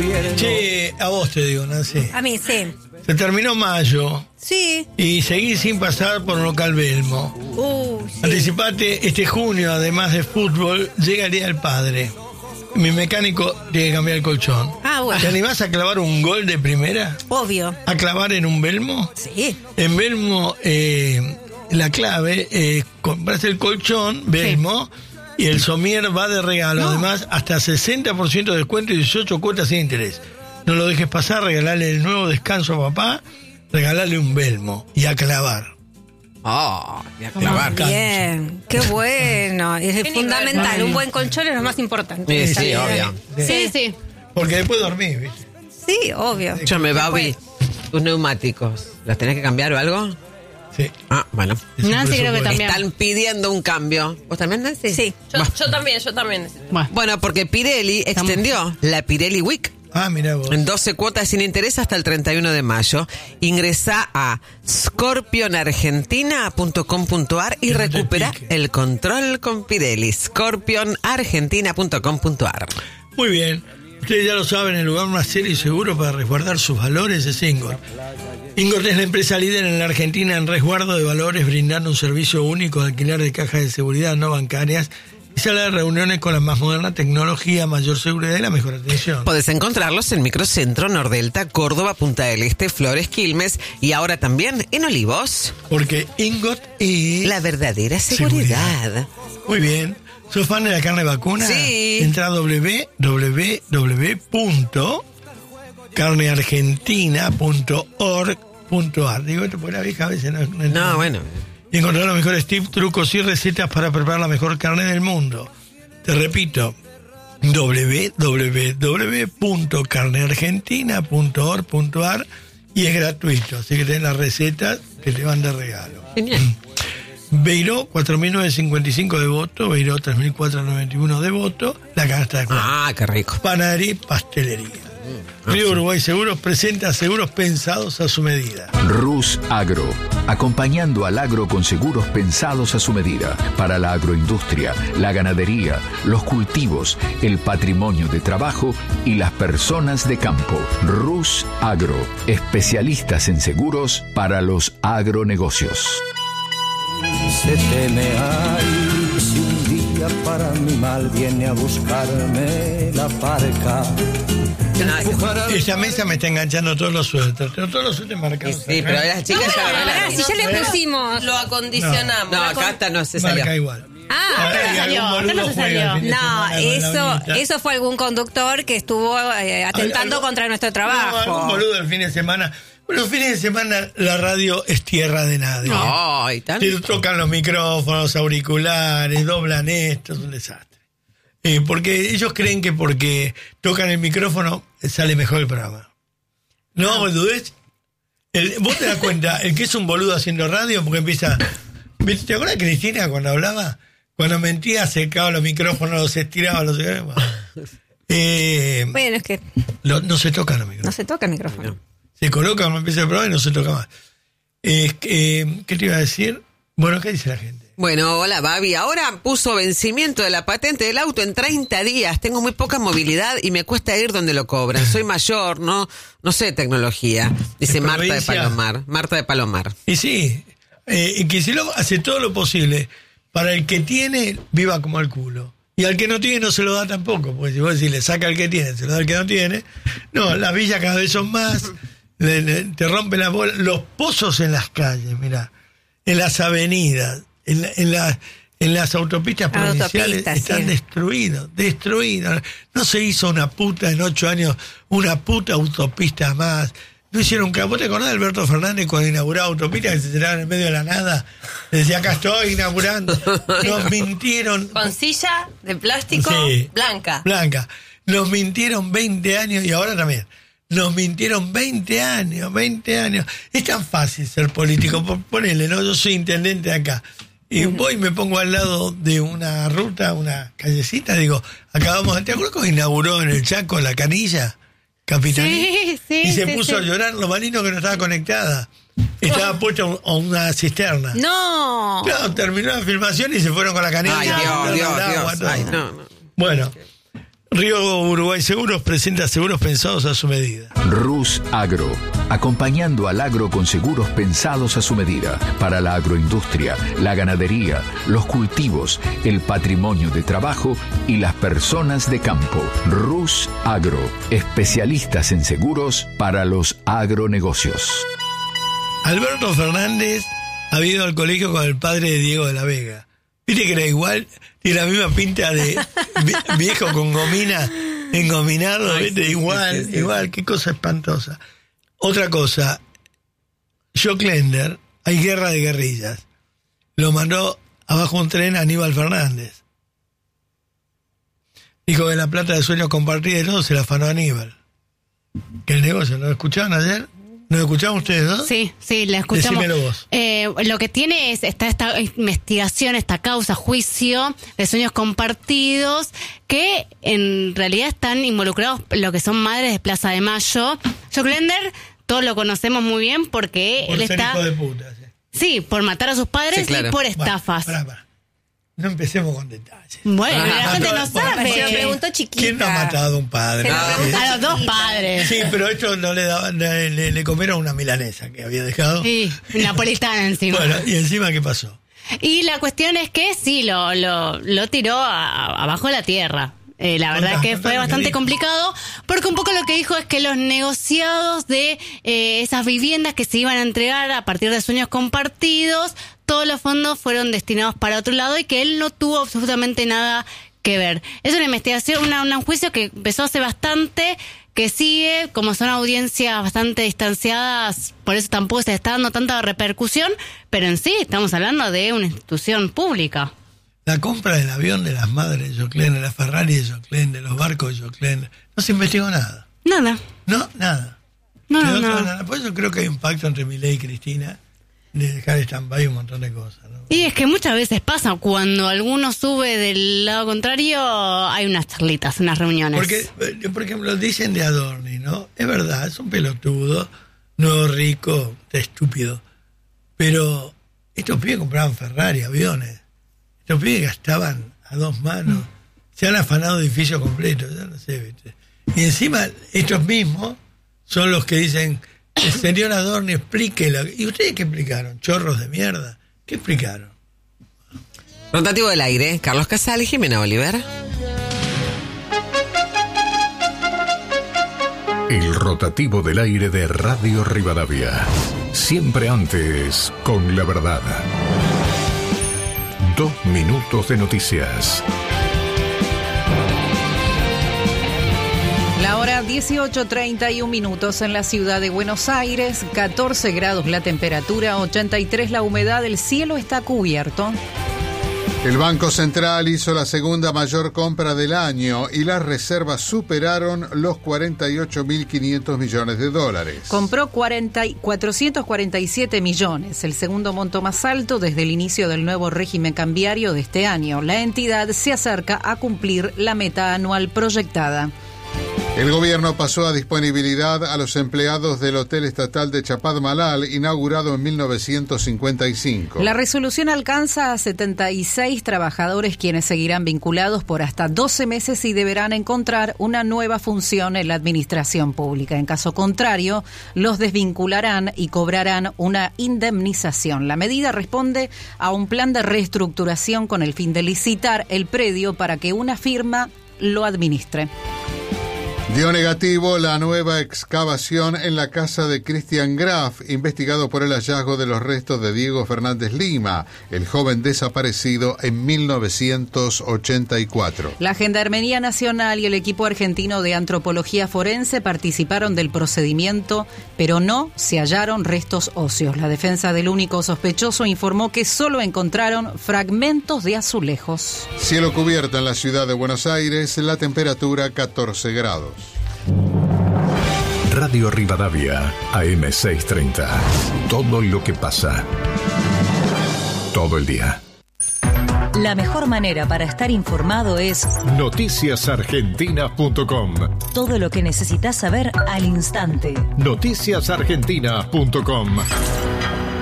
invierno. Che, a vos te digo, Nancy. A mí, sí. Se terminó mayo Sí. y seguí sin pasar por un local Belmo. Sí. Anticipate, este junio, además de fútbol, llega el Día del Padre. Mi mecánico tiene que cambiar el colchón. Bueno. ¿Te animás a clavar un gol de primera? Obvio. ¿A clavar en un Belmo? Sí. En Belmo, la clave, compras el colchón, Belmo, y el somier va de regalo. Además, hasta 60% de descuento y 18 cuotas sin interés. No lo dejes pasar, regalale el nuevo descanso a papá, regalale un Belmo y a clavar. Y a clavar. Bien, qué bueno. Es fundamental. Un buen colchón es lo más importante. Sí, obvio. Sí. Porque después dormís, ¿viste? Sí, obvio. Escúchame, Babi, tus neumáticos, ¿los tenés que cambiar o algo? Sí. Bueno. Nancy creo que también. Están pidiendo un cambio. ¿Vos también, Nancy? Sí. Yo también. Bueno, porque Pirelli extendió la Pirelli Week. Mirá vos. En 12 cuotas sin interés hasta el 31 de mayo. Ingresá a scorpionargentina.com.ar y recupera el control con Pirelli. scorpionargentina.com.ar. Muy bien. Ustedes ya lo saben, el lugar más serio y seguro para resguardar sus valores es Ingot. Ingot es la empresa líder en la Argentina en resguardo de valores, brindando un servicio único de alquiler de cajas de seguridad no bancarias y sala de reuniones con la más moderna tecnología, mayor seguridad y la mejor atención. Podés encontrarlos en Microcentro, Nordelta, Córdoba, Punta del Este, Flores, Quilmes y ahora también en Olivos. Porque Ingot es la verdadera seguridad. Muy bien. ¿Sos fan de la carne vacuna? Sí. Entra a www.carneargentina.org.ar. Digo esto porque la vieja a veces no. Bueno. Y encontrar los mejores tips, trucos y recetas para preparar la mejor carne del mundo. Te repito, www.carneargentina.org.ar y es gratuito. Así que tenés las recetas que te van de regalo. Genial. Beiró, 4.955 de voto. Beiró, 3.491 de voto. La canasta de cuatro. Qué rico. Panadería y pastelería. Río Uruguay Seguros presenta seguros pensados a su medida. Rus Agro, acompañando al agro con seguros pensados a su medida. Para la agroindustria, la ganadería, los cultivos, el patrimonio de trabajo y las personas de campo. Rus Agro, especialistas en seguros para los agronegocios. Se teme ahí si un día para mi mal viene a buscarme la parca. Esa mesa me está enganchando todos los suéteres. Tengo todos los suéteres marcados. Sí, pero las chicas ya Si ya le pusimos. Lo acondicionamos. No, acá no se salió. Marca igual. no se salió. No, eso fue algún conductor que estuvo atentando contra nuestro trabajo. Algún boludo el fin de semana. Bueno, los fines de semana la radio es tierra de nadie. Ay, tanto. Te tocan los micrófonos, auriculares, doblan esto, es un desastre. Porque ellos creen que porque tocan el micrófono sale mejor el programa. No, boludez. Vos te das cuenta, el que es un boludo haciendo radio, porque empieza... ¿Te acuerdas de Cristina cuando hablaba? Cuando mentía, secaba los micrófonos, los estiraba, los... Bueno, es que no se tocan los micrófonos. no se toca el micrófono. Se coloca cuando empieza el programa y no se toca más. ¿Qué te iba a decir? Bueno, ¿qué dice la gente? Bueno, hola Babi. Ahora puso vencimiento de la patente del auto en 30 días. Tengo muy poca movilidad y me cuesta ir donde lo cobran. Soy mayor, no sé tecnología. Dice Marta de Palomar. Marta de Palomar. Y sí, Kicillof hace todo lo posible para el que tiene, viva como el culo. Y al que no tiene no se lo da tampoco. Porque si vos decís, le saca al que tiene, se lo da al que no tiene. No, las villas cada vez son más. Te rompen las bolas. Los pozos en las calles, mirá. En las avenidas. En las autopistas provinciales están destruidos. No se hizo una puta en 8 años, una puta autopista más. No hicieron un ¿Vos te acordás de Alberto Fernández cuando inauguraba autopistas que se tiraban en medio de la nada? Decía, acá estoy inaugurando. Nos mintieron. Con silla de plástico blanca. Nos mintieron 20 años y ahora también. Nos mintieron 20 años. Es tan fácil ser político. Ponele, ¿no? Yo soy intendente de acá. Y voy y me pongo al lado de una ruta, una callecita, digo, acá vamos, ¿te acuerdas cuando inauguró en el Chaco la canilla capitalina? Sí, y se puso a llorar, lo malino que no estaba conectada. Estaba puesta a una cisterna. No. Claro, terminó la filmación y se fueron con la canilla. Ay, Dios. Bueno, Río Uruguay Seguros presenta seguros pensados a su medida. Rus Agro, acompañando al agro con seguros pensados a su medida para la agroindustria, la ganadería, los cultivos, el patrimonio de trabajo y las personas de campo. Rus Agro, especialistas en seguros para los agronegocios. Alberto Fernández ha ido al colegio con el padre de Diego de la Vega. Viste que era igual, tiene la misma pinta de viejo con gomina, engominado, ¿viste? Igual, qué cosa espantosa. Otra cosa, Joe Klender, hay guerra de guerrillas, lo mandó abajo un tren a Aníbal Fernández. Dijo que la plata de sueños compartida y todo se la afanó a Aníbal. Que el negocio, ¿lo escucharon ayer? ¿Lo escucharon ustedes, no? Sí, la escuchamos. Decímelo vos. Lo que tiene es esta investigación, esta causa, juicio de sueños compartidos, que en realidad están involucrados lo que son madres de Plaza de Mayo. Joe Klender, todos lo conocemos muy bien porque Por él ser está... hijo de puta, sí. Sí, por matar a sus padres, Sí, claro. y por estafas. Pará. No empecemos con detalles. Bueno, la gente no sabe. Se lo preguntó chiquita. ¿Quién no ha matado a un padre? A los dos padres. Sí, pero esto no le daban, le comieron una milanesa que había dejado. Sí, napolitana encima. Bueno, ¿y encima qué pasó? Y la cuestión es que sí, lo tiró abajo de la tierra. La verdad que fue bastante complicado, porque un poco lo que dijo es que los negociados de esas viviendas que se iban a entregar a partir de sueños compartidos, todos los fondos fueron destinados para otro lado y que él no tuvo absolutamente nada que ver. Es una investigación, un juicio que empezó hace bastante, que sigue, como son audiencias bastante distanciadas, por eso tampoco se está dando tanta repercusión, pero en sí estamos hablando de una institución pública. La compra del avión de las madres de Joe Klender, de la Ferrari de Joe Klender, de los barcos de Joe Klender, no se investigó nada. Nada. No, nada. No. Nada. Por eso creo que hay un pacto entre Milei y Cristina de dejar stand-by un montón de cosas, ¿no? Y es que muchas veces pasa, cuando alguno sube del lado contrario, hay unas charlitas, unas reuniones. Porque, por ejemplo, dicen de Adorni, ¿no? Es verdad, es un pelotudo, no rico, estúpido. Pero estos pibes compraban Ferrari, aviones. Estos pibes gastaban a dos manos. Se han afanado edificios completos, ya no sé, ¿viste? Y encima, estos mismos son los que dicen, el señor Adorni, explíquelo. ¿Y ustedes qué explicaron? ¿Chorros de mierda? ¿Qué explicaron? Rotativo del aire, Carlos Casal y Jimena Oliver. El rotativo del aire de Radio Rivadavia. Siempre antes, con la verdad. 2 minutos de noticias. La hora 18:31 minutos en la ciudad de Buenos Aires, 14 grados la temperatura, 83 la humedad, el cielo está cubierto. El Banco Central hizo la segunda mayor compra del año y las reservas superaron los 48.500 millones de dólares. Compró 447 millones, el segundo monto más alto desde el inicio del nuevo régimen cambiario de este año. La entidad se acerca a cumplir la meta anual proyectada. El gobierno pasó a disponibilidad a los empleados del Hotel Estatal de Chapadmalal, inaugurado en 1955. La resolución alcanza a 76 trabajadores, quienes seguirán vinculados por hasta 12 meses y deberán encontrar una nueva función en la administración pública. En caso contrario, los desvincularán y cobrarán una indemnización. La medida responde a un plan de reestructuración con el fin de licitar el predio para que una firma lo administre. Dio negativo la nueva excavación en la casa de Christian Graf, investigado por el hallazgo de los restos de Diego Fernández Lima, el joven desaparecido en 1984. La Gendarmería Nacional y el equipo argentino de antropología forense participaron del procedimiento, pero no se hallaron restos óseos. La defensa del único sospechoso informó que solo encontraron fragmentos de azulejos. Cielo cubierto en la ciudad de Buenos Aires, la temperatura 14 grados. Radio Rivadavia, AM630. Todo lo que pasa. Todo el día. La mejor manera para estar informado es noticiasargentina.com. Todo lo que necesitas saber al instante. Noticiasargentina.com.